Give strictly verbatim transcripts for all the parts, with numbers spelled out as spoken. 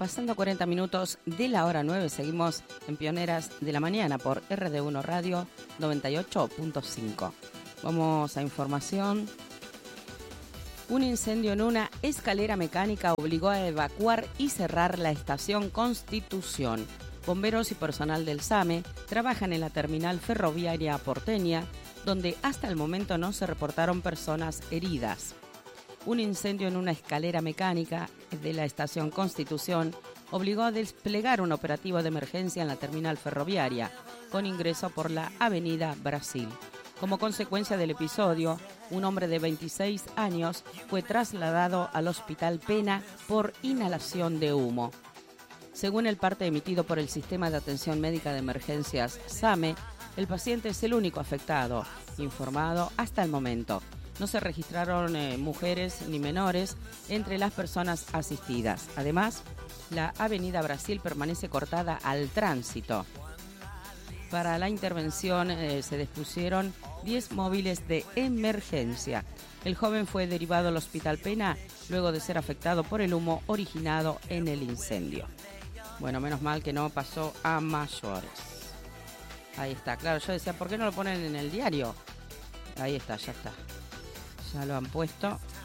Pasando cuarenta minutos de la hora nueve, seguimos en Pioneras de la Mañana por R D uno Radio noventa y ocho punto cinco. Vamos a información. Un incendio en una escalera mecánica obligó a evacuar y cerrar la estación Constitución. Bomberos y personal del SAME trabajan en la terminal ferroviaria porteña, donde hasta el momento no se reportaron personas heridas. Un incendio en una escalera mecánica de la estación Constitución obligó a desplegar un operativo de emergencia en la terminal ferroviaria, con ingreso por la avenida Brasil. Como consecuencia del episodio, un hombre de veintiséis años fue trasladado al Hospital Pena por inhalación de humo. Según el parte emitido por el Sistema de Atención Médica de Emergencias SAME, el paciente es el único afectado, informado hasta el momento. No se registraron eh, mujeres ni menores entre las personas asistidas. Además, la avenida Brasil permanece cortada al tránsito. Para la intervención eh, se dispusieron diez móviles de emergencia. El joven fue derivado al Hospital Pena luego de ser afectado por el humo originado en el incendio. Bueno, menos mal que no pasó a mayores. Ahí está, claro, yo decía, ¿por qué no lo ponen en el diario? Ahí está, ya está. Ya lo han puesto.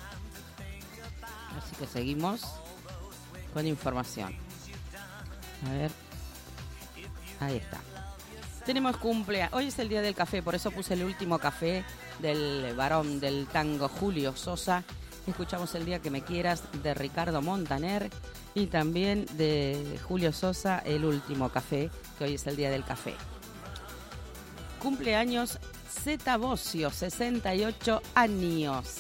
Así que seguimos con información. A ver. Ahí está. Tenemos cumpleaños. Hoy es el día del café, por eso puse el último café del varón del tango Julio Sosa. Escuchamos El día que me quieras de Ricardo Montaner y también de Julio Sosa, El último café, que hoy es el día del café. Cumpleaños Zeta Bosio, sesenta y ocho años.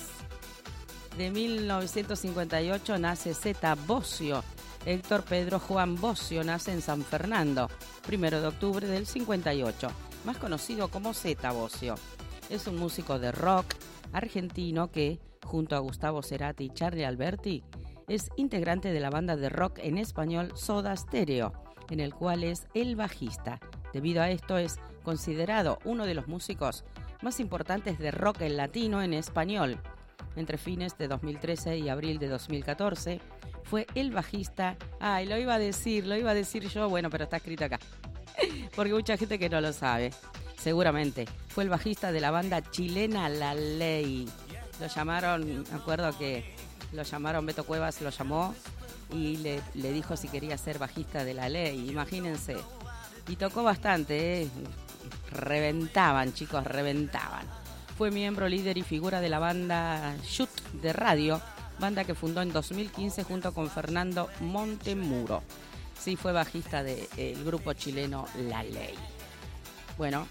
De mil novecientos cincuenta y ocho nace Zeta Bosio. Héctor Pedro Juan Bosio nace en San Fernando, primero de octubre del cincuenta y ocho, más conocido como Zeta Bosio. Es un músico de rock argentino que, junto a Gustavo Cerati y Charly Alberti, es integrante de la banda de rock en español Soda Stereo, en el cual es el bajista. Debido a esto es considerado uno de los músicos más importantes de rock en latino en español. Entre fines de dos mil trece y abril de dos mil catorce fue el bajista... Ay, lo iba a decir, lo iba a decir yo, bueno, pero está escrito acá. Porque mucha gente que no lo sabe. Seguramente fue el bajista de la banda chilena La Ley. Lo llamaron, me acuerdo que lo llamaron, Beto Cuevas lo llamó y le, le dijo si quería ser bajista de La Ley, imagínense. Y tocó bastante, ¿eh? Reventaban, chicos, reventaban. Fue miembro, líder y figura de la banda Shoot de Radio, banda que fundó en dos mil quince junto con Fernando Montemuro. Sí, fue bajista del grupo chileno La Ley. Bueno,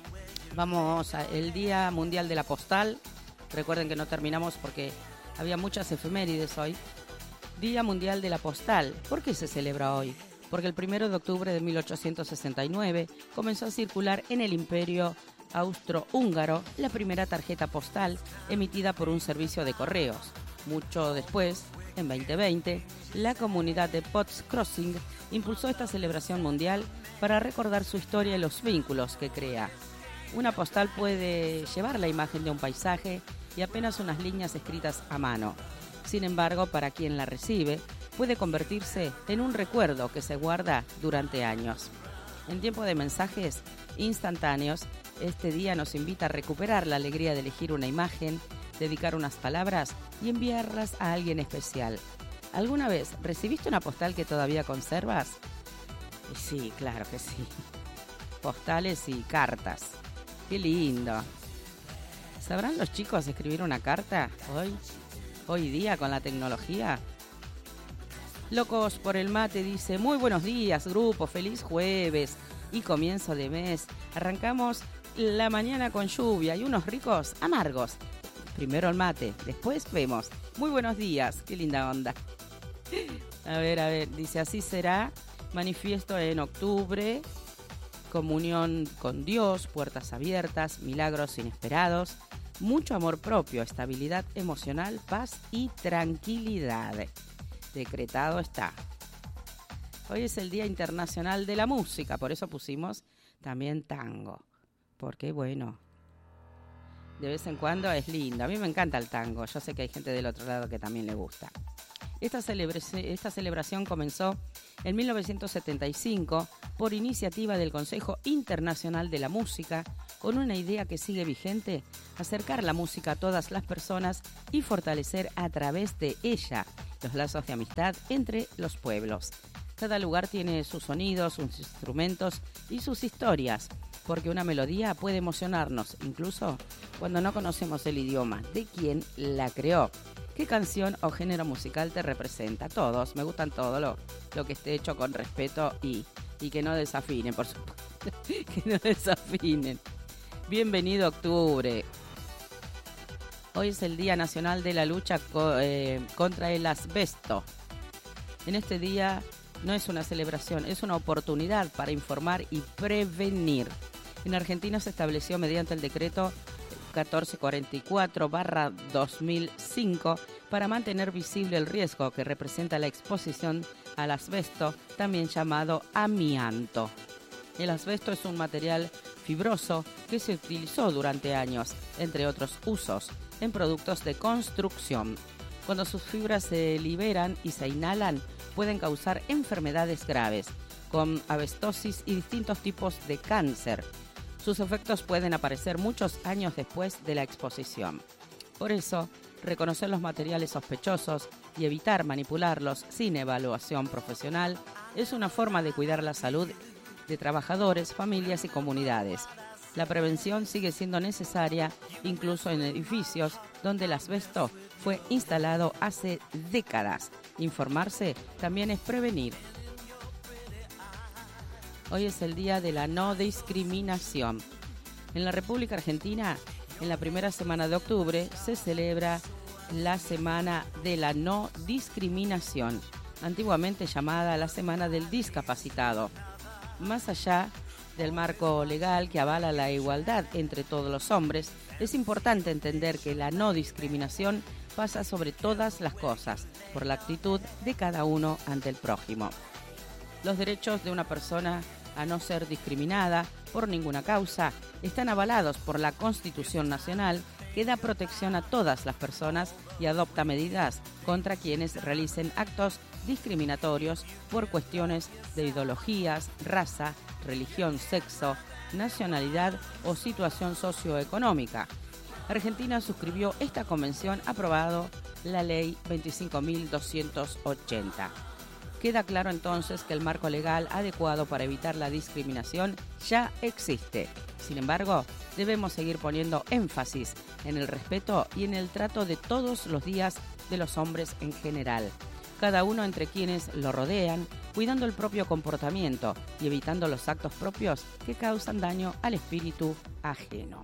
vamos al Día Mundial de la Postal. Recuerden que no terminamos porque había muchas efemérides hoy. Día Mundial de la Postal. ¿Por qué se celebra hoy? Porque el primero de octubre de mil ochocientos sesenta y nueve comenzó a circular en el Imperio Austrohúngaro la primera tarjeta postal emitida por un servicio de correos. Mucho después, en veinte veinte, la comunidad de Pots Crossing impulsó esta celebración mundial para recordar su historia y los vínculos que crea. Una postal puede llevar la imagen de un paisaje y apenas unas líneas escritas a mano. Sin embargo, para quien la recibe, puede convertirse en un recuerdo que se guarda durante años. En tiempo de mensajes instantáneos, este día nos invita a recuperar la alegría de elegir una imagen, dedicar unas palabras y enviarlas a alguien especial. ¿Alguna vez recibiste una postal que todavía conservas? Sí, claro que sí. Postales y cartas. ¡Qué lindo! ¿Sabrán los chicos escribir una carta hoy? Hoy día con la tecnología. Locos por el Mate dice, muy buenos días, grupo, feliz jueves y comienzo de mes. Arrancamos la mañana con lluvia y unos ricos amargos. Primero el mate, después vemos. Muy buenos días, qué linda onda. A ver, a ver, dice, así será, manifiesto en octubre, comunión con Dios, puertas abiertas, milagros inesperados, mucho amor propio, estabilidad emocional, paz y tranquilidad. Decretado está. Hoy es el Día Internacional de la Música, por eso pusimos también tango. Porque bueno, de vez en cuando es lindo. A mí me encanta el tango, yo sé que hay gente del otro lado que también le gusta. Esta, celebre, esta celebración comenzó en mil novecientos setenta y cinco por iniciativa del Consejo Internacional de la Música, con una idea que sigue vigente: acercar la música a todas las personas y fortalecer a través de ella los lazos de amistad entre los pueblos. Cada lugar tiene sus sonidos, sus instrumentos y sus historias, porque una melodía puede emocionarnos, incluso cuando no conocemos el idioma de quien la creó. ¿Qué canción o género musical te representa? Todos, me gustan todo lo, lo que esté hecho con respeto y, y que no desafinen, por supuesto. Que no desafinen. Bienvenido octubre. Hoy es el Día Nacional de la Lucha co- eh, contra el Asbesto. En este día no es una celebración, es una oportunidad para informar y prevenir. En Argentina se estableció mediante el decreto catorce cuarenta y cuatro barra dos mil cinco para mantener visible el riesgo que representa la exposición al asbesto, también llamado amianto. El asbesto es un material fibroso que se utilizó durante años, entre otros usos, en productos de construcción. Cuando sus fibras se liberan y se inhalan, pueden causar enfermedades graves, con asbestosis y distintos tipos de cáncer. Sus efectos pueden aparecer muchos años después de la exposición. Por eso, reconocer los materiales sospechosos y evitar manipularlos sin evaluación profesional es una forma de cuidar la salud de trabajadores, familias y comunidades. La prevención sigue siendo necesaria incluso en edificios donde el asbesto fue instalado hace décadas. Informarse también es prevenir. Hoy es el Día de la No Discriminación. En la República Argentina, en la primera semana de octubre, se celebra la Semana de la No Discriminación, antiguamente llamada la Semana del Discapacitado. Más allá del marco legal que avala la igualdad entre todos los hombres, es importante entender que la no discriminación pasa sobre todas las cosas, por la actitud de cada uno ante el prójimo. Los derechos de una persona a no ser discriminada por ninguna causa están avalados por la Constitución Nacional, que da protección a todas las personas y adopta medidas contra quienes realicen actos discriminatorios por cuestiones de ideologías, raza, religión, sexo, nacionalidad o situación socioeconómica. Argentina suscribió esta convención aprobado la Ley veinticinco mil doscientos ochenta. Queda claro entonces que el marco legal adecuado para evitar la discriminación ya existe. Sin embargo, debemos seguir poniendo énfasis en el respeto y en el trato de todos los días de los hombres en general, cada uno entre quienes lo rodean, cuidando el propio comportamiento y evitando los actos propios que causan daño al espíritu ajeno.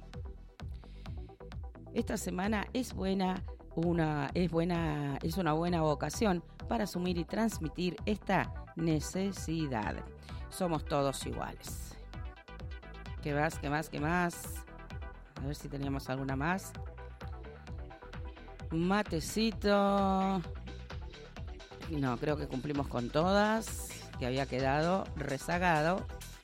Esta semana es buena, una, es buena, es una buena ocasión para asumir y transmitir esta necesidad. Somos todos iguales. ¿Qué más? ¿Qué más? ¿Qué más? A ver si teníamos alguna más. Un matecito. No, creo que cumplimos con todas, que había quedado rezagado.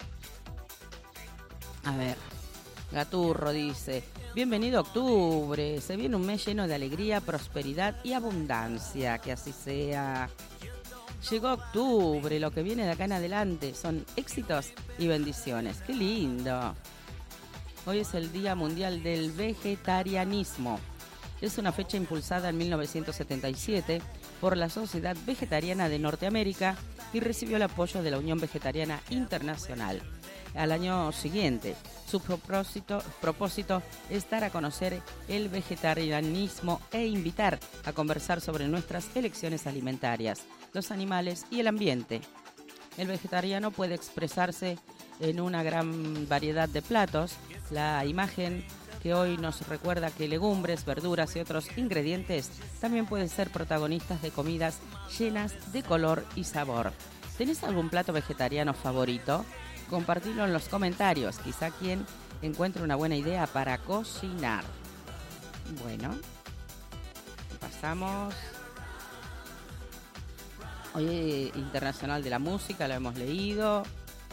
A ver, Gaturro dice: bienvenido octubre, se viene un mes lleno de alegría, prosperidad y abundancia, que así sea. Llegó octubre, lo que viene de acá en adelante son éxitos y bendiciones. ¡Qué lindo! Hoy es el Día Mundial del Vegetarianismo. Es una fecha impulsada en mil novecientos setenta y siete por la Sociedad Vegetariana de Norteamérica y recibió el apoyo de la Unión Vegetariana Internacional. Al año siguiente, su propósito, propósito es dar a conocer el vegetarianismo e invitar a conversar sobre nuestras elecciones alimentarias, los animales y el ambiente. El vegetariano puede expresarse en una gran variedad de platos. La imagen que hoy nos recuerda que legumbres, verduras y otros ingredientes también pueden ser protagonistas de comidas llenas de color y sabor. ¿Tenés algún plato vegetariano favorito? Compartilo en los comentarios, quizá quien encuentre una buena idea para cocinar. Bueno, pasamos. Hoy es Internacional de la Música, lo hemos leído.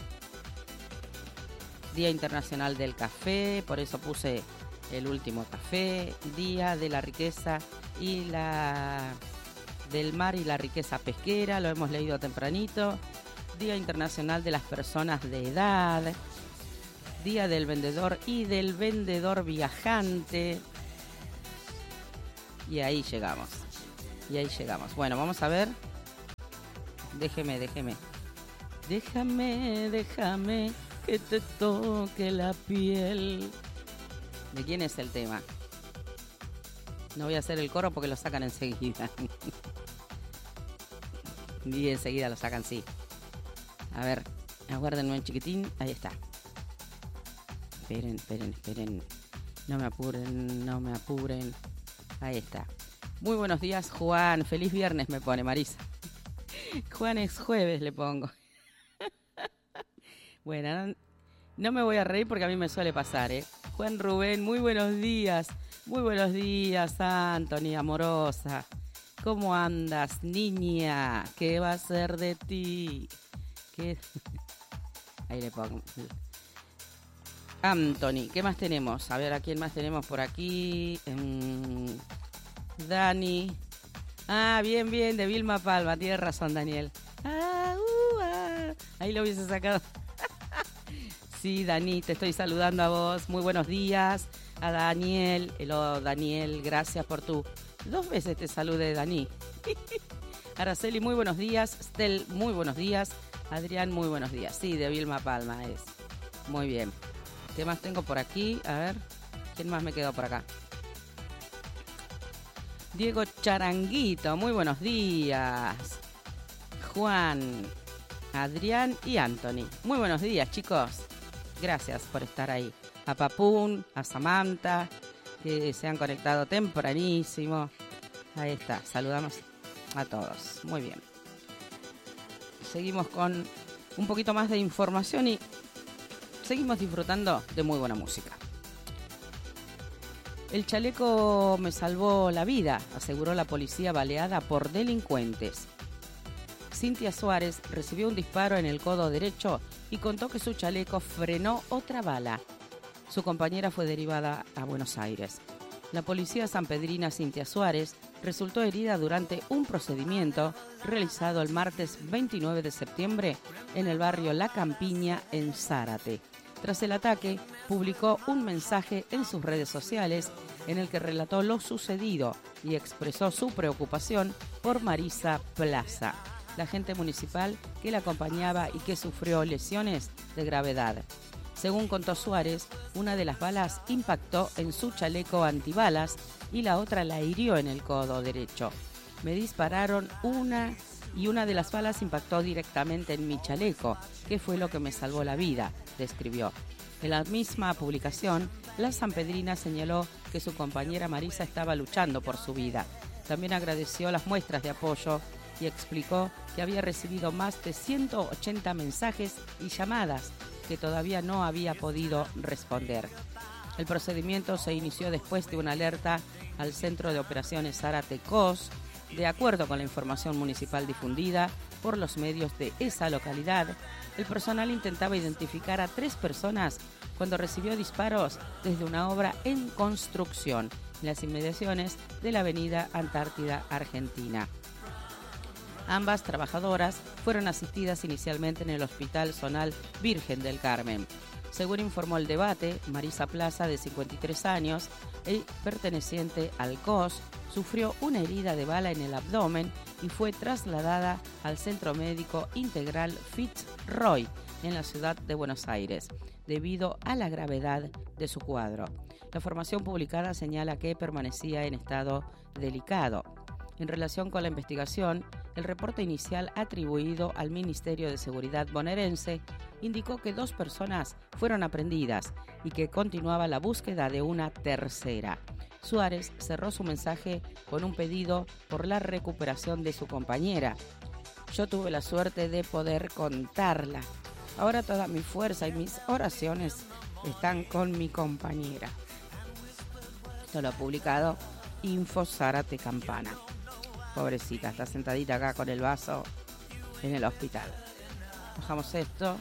Día Internacional del Café, por eso puse el último café. Día de la Riqueza y la del mar y la riqueza pesquera, lo hemos leído tempranito. Día Internacional de las Personas de Edad. Día del Vendedor y del Vendedor Viajante. Y ahí llegamos. Y ahí llegamos. Bueno, vamos a ver. Déjeme, déjeme. Déjame, déjame que te toque la piel. ¿De quién es el tema? No voy a hacer el coro porque lo sacan enseguida. Y enseguida lo sacan, sí. A ver, aguárdenme un chiquitín. Ahí está. Esperen, esperen, esperen. No me apuren, no me apuren. Ahí está. Muy buenos días, Juan. Feliz viernes me pone Marisa. Juan es jueves, le pongo. Bueno, no, no me voy a reír porque a mí me suele pasar, ¿eh? Juan Rubén, muy buenos días. Muy buenos días, Anthony, amorosa. ¿Cómo andas, niña? ¿Qué va a ser de ti? ¿Qué? Ahí le pongo. Anthony, ¿qué más tenemos? A ver, ¿a quién más tenemos por aquí? Um, Dani. Ah, bien, bien, de Vilma Palma. Tienes razón, Daniel. Ah, uh, ah. Ahí lo hubiese sacado. Sí, Dani, te estoy saludando a vos. Muy buenos días. A Daniel. Hello, Daniel, gracias por tu... Dos veces te saludé, Dani. Araceli, muy buenos días. Estel, muy buenos días. Adrián, muy buenos días. Sí, de Vilma Palma es. Muy bien. ¿Qué más tengo por aquí? A ver, ¿quién más me quedó por acá? Diego Charanguito, muy buenos días. Juan, Adrián y Anthony. Muy buenos días, chicos. Gracias por estar ahí. A Papún, a Samantha, que se han conectado tempranísimo. Ahí está, saludamos a todos. Muy bien. Seguimos con un poquito más de información y seguimos disfrutando de muy buena música. El chaleco me salvó la vida, aseguró la policía baleada por delincuentes. Cintia Suárez recibió un disparo en el codo derecho y contó que su chaleco frenó otra bala. Su compañera fue derivada a Buenos Aires. La policía sanpedrina Cintia Suárez resultó herida durante un procedimiento realizado el martes veintinueve de septiembre en el barrio La Campiña, en Zárate. Tras el ataque, publicó un mensaje en sus redes sociales en el que relató lo sucedido y expresó su preocupación por Marisa Plaza, la agente municipal que la acompañaba y que sufrió lesiones de gravedad. Según contó Suárez, una de las balas impactó en su chaleco antibalas y la otra la hirió en el codo derecho. Me dispararon una y una de las balas impactó directamente en mi chaleco, que fue lo que me salvó la vida, describió. En la misma publicación, la sanpedrina señaló que su compañera Marisa estaba luchando por su vida. También agradeció las muestras de apoyo y explicó que había recibido más de ciento ochenta mensajes y llamadas que todavía no había podido responder. El procedimiento se inició después de una alerta al Centro de Operaciones Zárate C O S. De acuerdo con la información municipal difundida por los medios de esa localidad, el personal intentaba identificar a tres personas cuando recibió disparos desde una obra en construcción en las inmediaciones de la avenida Antártida Argentina. Ambas trabajadoras fueron asistidas inicialmente en el Hospital Zonal Virgen del Carmen. Según informó El Debate, Marisa Plaza, de cincuenta y tres años y perteneciente al C O S, sufrió una herida de bala en el abdomen y fue trasladada al Centro Médico Integral Fitzroy en la ciudad de Buenos Aires, debido a la gravedad de su cuadro. La información publicada señala que permanecía en estado delicado. En relación con la investigación, el reporte inicial atribuido al Ministerio de Seguridad bonaerense indicó que dos personas fueron aprehendidas y que continuaba la búsqueda de una tercera. Suárez cerró su mensaje con un pedido por la recuperación de su compañera. Yo tuve la suerte de poder contarla. Ahora toda mi fuerza y mis oraciones están con mi compañera. Esto lo ha publicado Info Zárate Campana. Pobrecita, está sentadita acá con el vaso en el hospital. Bajamos esto.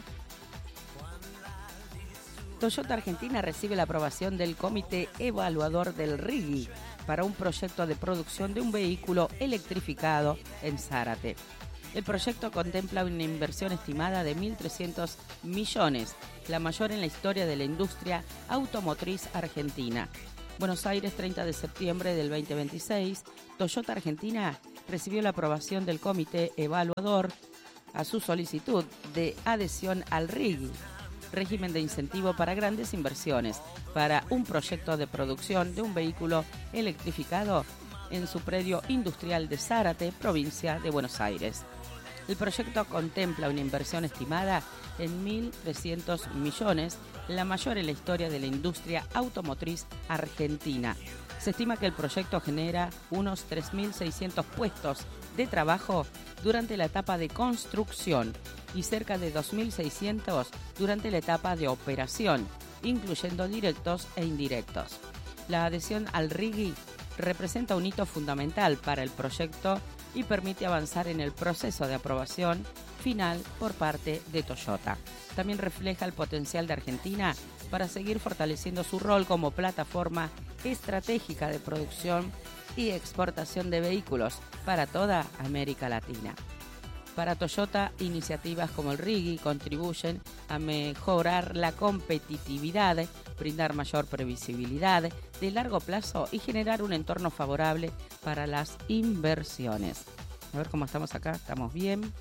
Toyota Argentina recibe la aprobación del Comité Evaluador del R I G I para un proyecto de producción de un vehículo electrificado en Zárate. El proyecto contempla una inversión estimada de mil trescientos millones, la mayor en la historia de la industria automotriz argentina. Buenos Aires, treinta de septiembre del veinte veintiséis, Toyota Argentina recibió la aprobación del comité evaluador a su solicitud de adhesión al R I G I, régimen de incentivo para grandes inversiones, para un proyecto de producción de un vehículo electrificado en su predio industrial de Zárate, provincia de Buenos Aires. El proyecto contempla una inversión estimada en mil trescientos millones, la mayor en la historia de la industria automotriz argentina. Se estima que el proyecto genera unos tres mil seiscientos puestos de trabajo durante la etapa de construcción y cerca de dos mil seiscientos durante la etapa de operación, incluyendo directos e indirectos. La adhesión al R I G I representa un hito fundamental para el proyecto y permite avanzar en el proceso de aprobación final por parte de Toyota. También refleja el potencial de Argentina para seguir fortaleciendo su rol como plataforma estratégica de producción y exportación de vehículos para toda América Latina. Para Toyota, iniciativas como el R I G I contribuyen a mejorar la competitividad, brindar mayor previsibilidad de largo plazo y generar un entorno favorable para las inversiones. A ver cómo estamos acá, estamos bien.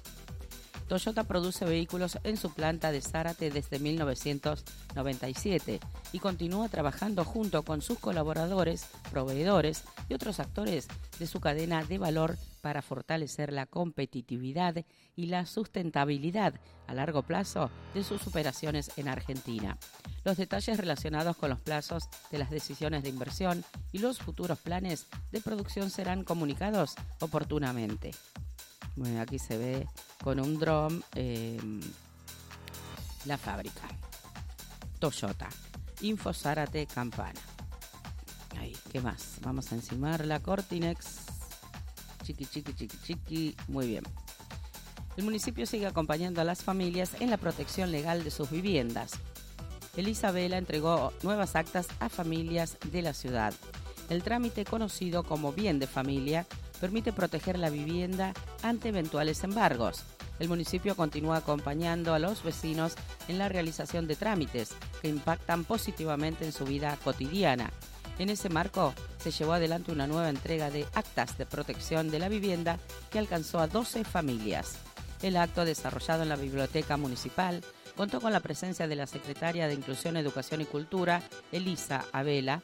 Toyota produce vehículos en su planta de Zárate desde mil novecientos noventa y siete y continúa trabajando junto con sus colaboradores, proveedores y otros actores de su cadena de valor para fortalecer la competitividad y la sustentabilidad a largo plazo de sus operaciones en Argentina. Los detalles relacionados con los plazos de las decisiones de inversión y los futuros planes de producción serán comunicados oportunamente. Bueno, aquí se ve con un dron eh, la fábrica. Toyota, Info Zárate Campana. Ahí, ¿qué más? Vamos a encimar la Cortinex. Chiqui, chiqui, chiqui, chiqui. Muy bien. El municipio sigue acompañando a las familias en la protección legal de sus viviendas. Elisa Vela entregó nuevas actas a familias de la ciudad. El trámite, conocido como bien de familia, permite proteger la vivienda ante eventuales embargos. El municipio continúa acompañando a los vecinos en la realización de trámites que impactan positivamente en su vida cotidiana. En ese marco, se llevó adelante una nueva entrega de actas de protección de la vivienda que alcanzó a doce familias. El acto, desarrollado en la Biblioteca Municipal, contó con la presencia de la secretaria de Inclusión, Educación y Cultura, Elisa Abela,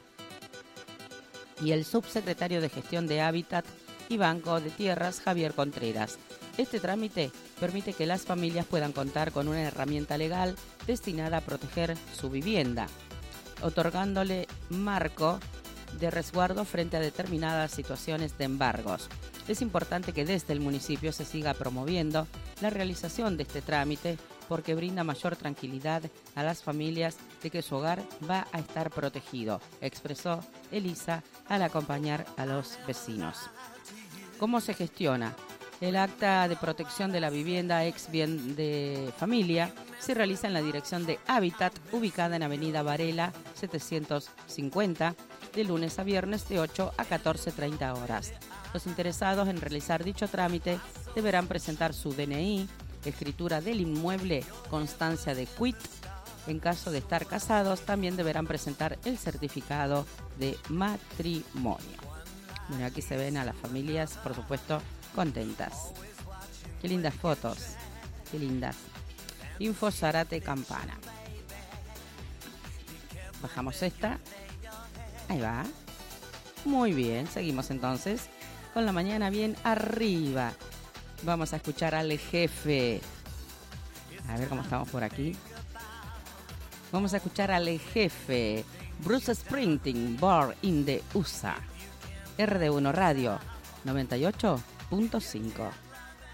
y el subsecretario de Gestión de Hábitat y Banco de Tierras, Javier Contreras. Este trámite permite que las familias puedan contar con una herramienta legal destinada a proteger su vivienda, otorgándole marco de resguardo frente a determinadas situaciones de embargos. Es importante que desde el municipio se siga promoviendo la realización de este trámite porque brinda mayor tranquilidad a las familias de que su hogar va a estar protegido, expresó Elisa al acompañar a los vecinos. ¿Cómo se gestiona? El acta de protección de la vivienda ex bien de familia se realiza en la dirección de Hábitat, ubicada en Avenida Varela setecientos cincuenta, de lunes a viernes de ocho a catorce treinta horas. Los interesados en realizar dicho trámite deberán presentar su D N I, escritura del inmueble, constancia de quit. En caso de estar casados, también deberán presentar el certificado de matrimonio. Bueno, aquí se ven a las familias, por supuesto, contentas. Qué lindas fotos, qué lindas. Info Zárate Campana. Bajamos esta. Ahí va. Muy bien, seguimos entonces con la mañana bien arriba. Vamos a escuchar al jefe. A ver cómo estamos por aquí. Vamos a escuchar al jefe. Bruce Springsteen, Born in the U S A. R D uno Radio noventa y ocho punto cinco.